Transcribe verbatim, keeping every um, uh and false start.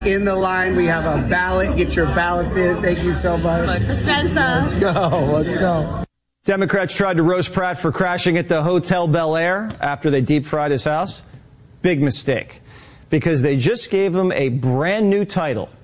In the line, we have a ballot. Get your ballots in. Thank you so much. Let's go. Let's go. Democrats tried to roast Pratt for crashing at the Hotel Bel Air after they deep fried his house. Big mistake, because they just gave him a brand new title.